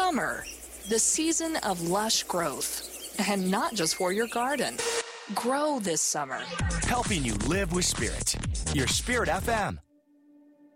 Summer, the season of lush growth. And not just for your garden. Grow this summer. Helping you live with Spirit. Your Spirit FM.